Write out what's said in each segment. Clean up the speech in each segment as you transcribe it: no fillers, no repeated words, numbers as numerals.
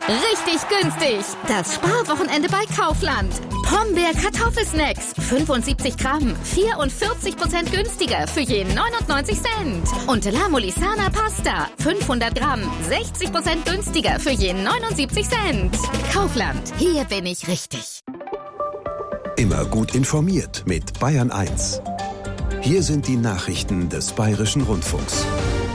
Richtig günstig. Das Sparwochenende bei Kaufland. Pombeer Kartoffelsnacks. 75 Gramm. 44% günstiger für je 99 Cent. Und La Molisana Pasta. 500 Gramm. 60% günstiger für je 79 Cent. Kaufland. Hier bin ich richtig. Immer gut informiert mit Bayern 1. Hier sind die Nachrichten des Bayerischen Rundfunks.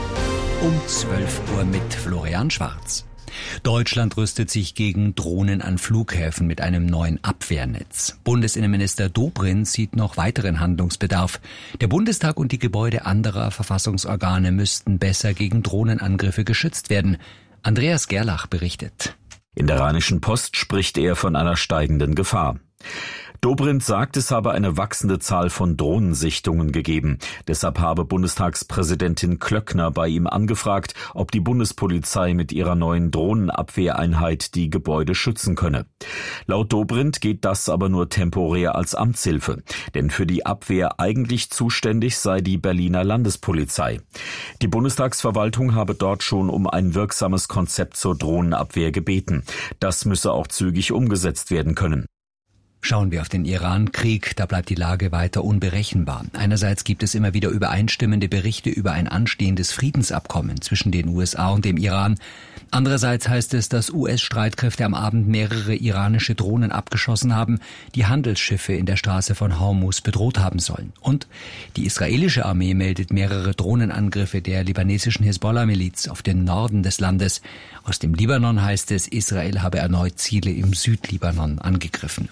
Um 12 Uhr mit Florian Schwarz. Deutschland rüstet sich gegen Drohnen an Flughäfen mit einem neuen Abwehrnetz. Bundesinnenminister Dobrindt sieht noch weiteren Handlungsbedarf. Der Bundestag und die Gebäude anderer Verfassungsorgane müssten besser gegen Drohnenangriffe geschützt werden. Andreas Gerlach berichtet. In der Rheinischen Post spricht er von einer steigenden Gefahr. Dobrindt sagt, es habe eine wachsende Zahl von Drohnensichtungen gegeben. Deshalb habe Bundestagspräsidentin Klöckner bei ihm angefragt, ob die Bundespolizei mit ihrer neuen Drohnenabwehreinheit die Gebäude schützen könne. Laut Dobrindt geht das aber nur temporär als Amtshilfe. Denn für die Abwehr eigentlich zuständig sei die Berliner Landespolizei. Die Bundestagsverwaltung habe dort schon um ein wirksames Konzept zur Drohnenabwehr gebeten. Das müsse auch zügig umgesetzt werden können. Schauen wir auf den Iran-Krieg, da bleibt die Lage weiter unberechenbar. Einerseits gibt es immer wieder übereinstimmende Berichte über ein anstehendes Friedensabkommen zwischen den USA und dem Iran. Andererseits heißt es, dass US-Streitkräfte am Abend mehrere iranische Drohnen abgeschossen haben, die Handelsschiffe in der Straße von Hormuz bedroht haben sollen. Und die israelische Armee meldet mehrere Drohnenangriffe der libanesischen Hisbollah-Miliz auf den Norden des Landes. Aus dem Libanon heißt es, Israel habe erneut Ziele im Südlibanon angegriffen.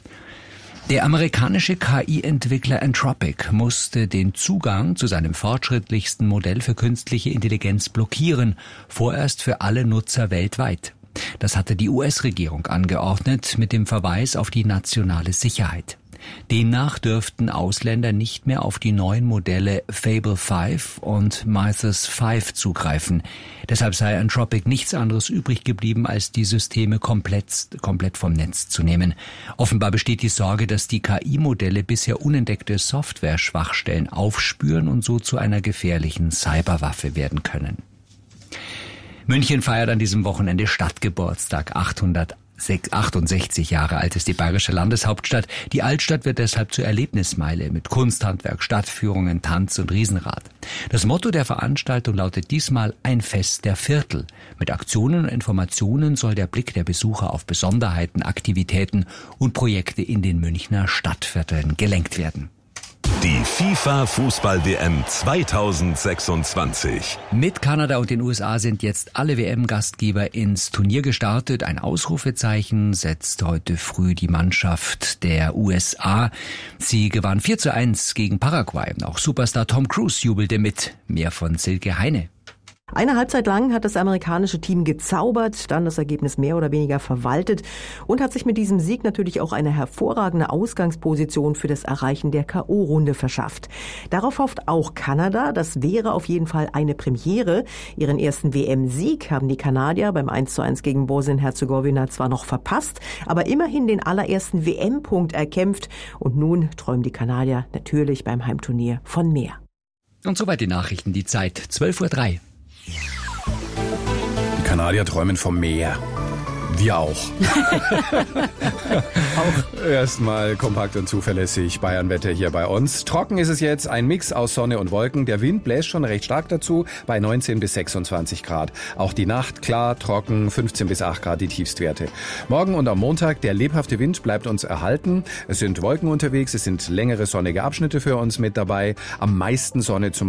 Der amerikanische KI-Entwickler Anthropic musste den Zugang zu seinem fortschrittlichsten Modell für künstliche Intelligenz blockieren, vorerst für alle Nutzer weltweit. Das hatte die US-Regierung angeordnet mit dem Verweis auf die nationale Sicherheit. Demnach dürften Ausländer nicht mehr auf die neuen Modelle Fable 5 und Mythos 5 zugreifen. Deshalb sei Anthropic nichts anderes übrig geblieben, als die Systeme komplett vom Netz zu nehmen. Offenbar besteht die Sorge, dass die KI-Modelle bisher unentdeckte Software-Schwachstellen aufspüren und so zu einer gefährlichen Cyberwaffe werden können. München feiert an diesem Wochenende Stadtgeburtstag. 68 Jahre alt ist die bayerische Landeshauptstadt. Die Altstadt wird deshalb zur Erlebnismeile mit Kunsthandwerk, Stadtführungen, Tanz und Riesenrad. Das Motto der Veranstaltung lautet diesmal ein Fest der Viertel. Mit Aktionen und Informationen soll der Blick der Besucher auf Besonderheiten, Aktivitäten und Projekte in den Münchner Stadtvierteln gelenkt werden. Die FIFA-Fußball-WM 2026. Mit Kanada und den USA sind jetzt alle WM-Gastgeber ins Turnier gestartet. Ein Ausrufezeichen setzt heute früh die Mannschaft der USA. Sie gewann 4:1 gegen Paraguay. Auch Superstar Tom Cruise jubelte mit. Mehr von Silke Heine. Eine Halbzeit lang hat das amerikanische Team gezaubert, dann das Ergebnis mehr oder weniger verwaltet und hat sich mit diesem Sieg natürlich auch eine hervorragende Ausgangsposition für das Erreichen der K.O.-Runde verschafft. Darauf hofft auch Kanada. Das wäre auf jeden Fall eine Premiere. Ihren ersten WM-Sieg haben die Kanadier beim 1:1 gegen Bosnien-Herzegowina zwar noch verpasst, aber immerhin den allerersten WM-Punkt erkämpft. Und nun träumen die Kanadier natürlich beim Heimturnier von mehr. Und soweit die Nachrichten, die Zeit 12:03 Uhr. Die Kanadier träumen vom Meer. Wir auch. Auch erstmal kompakt und zuverlässig Bayernwetter hier bei uns. Trocken ist es jetzt, ein Mix aus Sonne und Wolken. Der Wind bläst schon recht stark dazu bei 19 bis 26 Grad. Auch die Nacht klar, trocken, 15 bis 8 Grad die Tiefstwerte. Morgen und am Montag, der lebhafte Wind bleibt uns erhalten. Es sind Wolken unterwegs, es sind längere sonnige Abschnitte für uns mit dabei. Am meisten Sonne zum